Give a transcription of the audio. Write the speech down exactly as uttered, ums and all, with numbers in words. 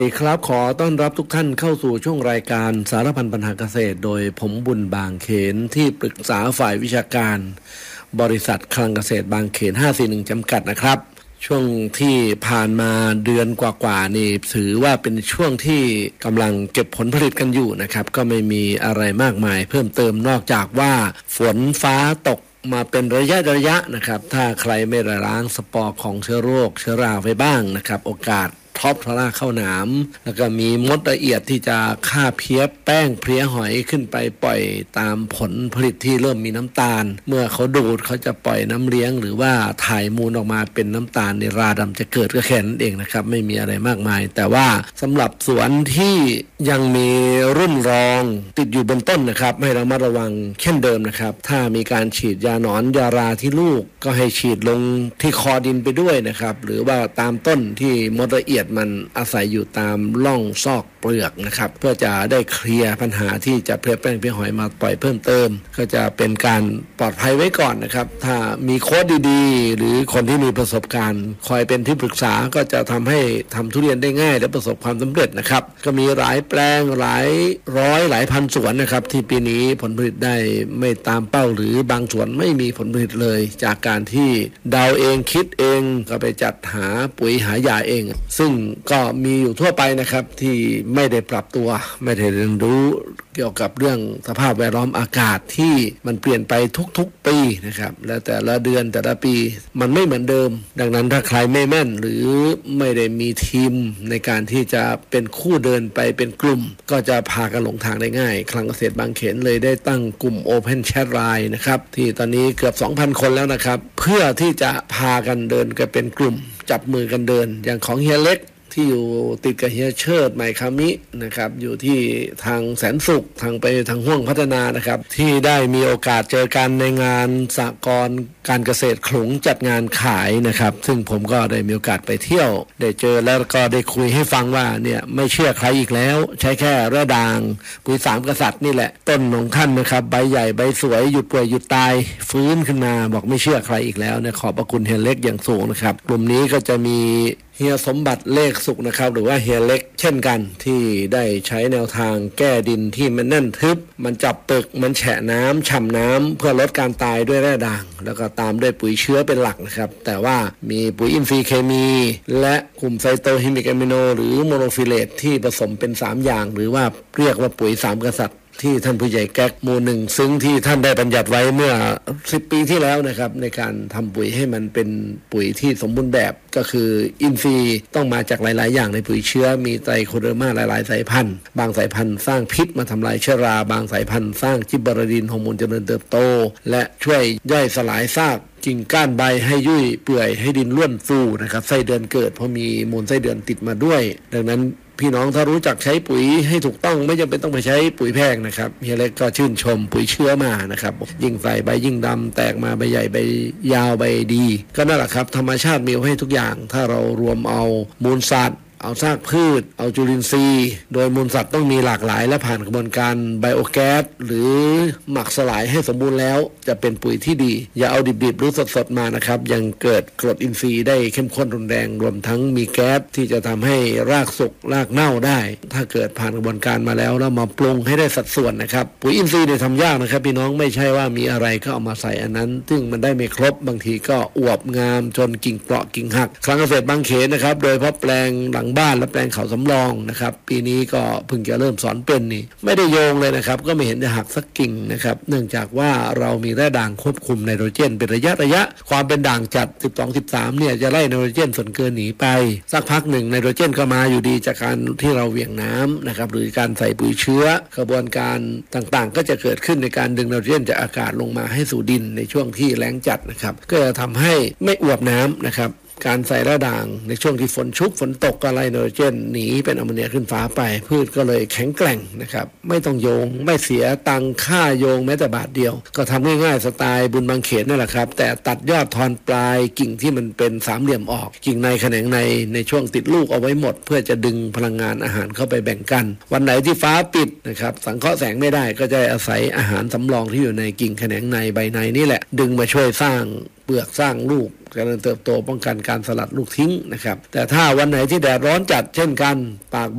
สวัสดีครับขอต้อนรับทุกท่านเข้าสู่ช่วงรายการสารพันปัญหาเกษตรโดยผมบุญบางเขนที่ปรึกษาฝ่ายวิชาการบริษัทคลังเกษตรบางเขนห้าสี่หนึ่งจำกัดนะครับช่วงที่ผ่านมาเดือนกว่าๆนี่ถือว่าเป็นช่วงที่กำลังเก็บผลผลิตกันอยู่นะครับก็ไม่มีอะไรมากมายเพิ่มเติมนอกจากว่าฝนฟ้าตกมาเป็นระยะระยะนะครับถ้าใครไม่ระล้างสปอร์ของเชื้อโรคเชื้อราไว้บ้างนะครับโอกาสท็อปทลาเข้าหนามแล้วก็มีมดละเอียดที่จะฆ่าเพี้ยแป้งเพลี้ยหอยขึ้นไปปล่อยตามผลผลิตที่เริ่มมีน้ำตาลเมื่อเขาดูดเขาจะปล่อยน้ำเลี้ยงหรือว่าถ่ายมูลออกมาเป็นน้ำตาลในราดำจะเกิดก็แค่นั้นเองนะครับไม่มีอะไรมากมายแต่ว่าสำหรับสวนที่ยังมีรุ่นรองติดอยู่บนต้นนะครับให้เรามาระวังเช่นเดิมนะครับถ้ามีการฉีดยาหนอนยาราที่ลูกก็ให้ฉีดลงที่คอดินไปด้วยนะครับหรือว่าตามต้นที่มดละเอียดมันอาศัยอยู่ตามร่องซอกเปลือกนะครับเพื่อจะได้เคลียร์ปัญหาที่จะเพลี้ยแป้งเพลี้ยหอยมาปล่อยเพิ่มเติมก็จะเป็นการปลอดภัยไว้ก่อนนะครับถ้ามีโค้ดดีๆหรือคนที่มีประสบการณ์คอยเป็นที่ปรึกษาก็จะทำให้ทำทุเรียนได้ง่ายและประสบความสำเร็จนะครับก็มีหลายแปลงหลายร้อยหลายพันสวนนะครับที่ปีนี้ผลผลิตได้ไม่ตามเป้าหรือบางสวนไม่มีผลผลิตเลยจากการที่เดาเองคิดเองก็ไปจัดหาปุ๋ยหายาเองซึ่งก็มีอยู่ทั่วไปนะครับที่ไม่ได้ปรับตัวไม่ได้เรียนรู้เกี่ยวกับเรื่องสภาพแวดล้อมอากาศที่มันเปลี่ยนไปทุกๆปีนะครับและแต่ละเดือนแต่ละปีมันไม่เหมือนเดิมดังนั้นถ้าใครไม่แม่นหรือไม่ได้มีทีมในการที่จะเป็นคู่เดินไปเป็นกลุ่มก็จะพากันหลงทางได้ง่ายคลังเกษตรบางเขนเลยได้ตั้งกลุ่ม Open Chat ไลน์ นะครับที่ตอนนี้เกือบ สองพัน คนแล้วนะครับเพื่อที่จะพากันเดินกันเป็นกลุ่มจับมือกันเดินอย่างของเฮียเล็กที่อยู่ติดกับเฮียเชิดไมคามินะครับอยู่ที่ทางแสนสุขทางไปทางห้วงพัฒนานะครับที่ได้มีโอกาสเจอกันในงานสหกรณ์การเกษตรขลุงจัดงานขายนะครับซึ่งผมก็ได้มีโอกาสไปเที่ยวได้เจอแล้วก็ได้คุยให้ฟังว่าเนี่ยไม่เชื่อใครอีกแล้วใช้แค่ระด่างปุ๋ยสามกษัตริย์นี่แหละต้นของท่านนะครับใบใหญ่ใบสวยหยุดป่วยหยุดตายฟื้นขึ้นมาบอกไม่เชื่อใครอีกแล้วเนี่ยขอบพระคุณเฮียเล็กอย่างสูงนะครับกลุ่มนี้ก็จะมีเฮียสมบัติเลขสุขนะครับหรือว่าเฮียเล็กเช่นกันที่ได้ใช้แนวทางแก้ดินที่มันแน่นทึบมันจับปึกมันแฉะน้ำฉ่ำน้ำเพื่อลดการตายด้วยแร่ด่างแล้วก็ตามด้วยปุ๋ยเชื้อเป็นหลักนะครับแต่ว่ามีปุ๋ยอินทรีย์เคมีและกลุ่มไซโตฮิมิกอะมิโนหรือโมโนฟิเลตที่ผสมเป็นสามอย่างหรือว่าเรียกว่าปุ๋ยสามกษัตริย์ที่ท่านผู้ใหญ่แก๊กหมู่หนึ่งซึ่งที่ท่านได้บัญญัติไว้เมื่อสิบปีที่แล้วนะครับในการทำปุ๋ยให้มันเป็นปุ๋ยที่สมบูรณ์แบบก็คืออินทรีย์ต้องมาจากหลายๆอย่างในปุ๋ยเชื้อมีไตรโคเดอร์มาหลายๆสายพันธุ์บางสายพันธุ์สร้างพิษมาทำลายเชื้อราบางสายพันธุ์สร้างจิบบาราดินฮอร์โมนเจริญเติบโตและช่วยย่อยสลายซากกิ่งก้านใบให้ยุ่ยเปื่อยให้ดินร่วนฟูนะครับไส้เดือนเกิดเพราะมีมูลไส้เดือนติดมาด้วยดังนั้นพี่น้องถ้ารู้จักใช้ปุ๋ยให้ถูกต้องไม่จำเป็นต้องไปใช้ปุ๋ยแพงนะครับเฮียเล็กก็ชื่นชมปุ๋ยเชื้อมานะครับยิ่งใส่ใบยิ่งดำแตกมาใบใหญ่ใบยาวใบดีก็นั่นแหละครับธรรมชาติมีให้ทุกอย่างถ้าเรารวมเอามูลสัตว์เอาซากพืชเอาจุลินทรีย์โดยมูลสัตว์ต้องมีหลากหลายและผ่านกระบวนการไบโอแก๊สหรือหมักสลายให้สมบูรณ์แล้วจะเป็นปุ๋ยที่ดีอย่าเอาดิบๆหรือสดๆมานะครับยังเกิดกรดอินทรีย์ได้เข้มข้นรุนแรงรวมทั้งมีแก๊สที่จะทำให้รากสุกรากเน่าได้ถ้าเกิดผ่านกระบวนการมาแล้วแล้วมาปรุงให้ได้สัดส่วนนะครับปุ๋ยอินทรีย์เนี่ยทำยากนะครับพี่น้องไม่ใช่ว่ามีอะไรก็เอามาใส่อันนั้นซึ่งมันได้ไม่ครบบางทีก็อวบงามจนกิ่งเปราะกิ่งหักคลังเกษตรบางเขนนะครับโดยเฉพาะแปลงหลังบ้านและแปลงเขาสำรองนะครับปีนี้ก็เพิ่งจะเริ่มสอนเป็นนี่ไม่ได้โยงเลยนะครับก็ไม่เห็นจะหักสักกิ่งนะครับเนื่องจากว่าเรามีแร่ด่างควบคุมไนโตรเจนเป็นระยะระยะความเป็นด่างจัดสิบสอง สิบสามเนี่ยจะไล่ไนโตรเจนส่วนเกินหนีไปสักพักหนึ่งไนโตรเจนก็มาอยู่ดีจากการที่เราเหวี่ยงน้ำนะครับหรือการใส่ปุ๋ยเชื้อกระบวนการต่างๆก็จะเกิดขึ้นในการดึงไนโตรเจนจากอากาศลงมาให้สู่ดินในช่วงที่แล้งจัดนะครับก็จะทำให้ไม่อวบน้ำนะครับการใส่ระด่างในช่วงที่ฝนชุกฝนตกก็ไล่ไนโตรเจนหนีเป็นแอมโมเนียขึ้นฟ้าไปพืชก็เลยแข็งแกร่งนะครับไม่ต้องโยงไม่เสียตังค่าโยงแม้แต่บาทเดียวก็ทำง่ายๆสไตล์บุญบางเขนนั่นแหละครับแต่ตัดยอดทอนปลายกิ่งที่มันเป็นสามเหลี่ยมออกกิ่งในแขนงในในช่วงติดลูกเอาไว้หมดเพื่อจะดึงพลังงานอาหารเข้าไปแบ่งกันวันไหนที่ฟ้าปิดนะครับสังเคราะห์แสงไม่ได้ก็จะอาศัยอาหารสำรองที่อยู่ในกิ่งแขนงในใบในนี่แหละดึงมาช่วยสร้างเปลือกสร้างลูก การเติบโตป้องกันการสลัดลูกทิ้งนะครับแต่ถ้าวันไหนที่แดดร้อนจัดเช่นกันปาก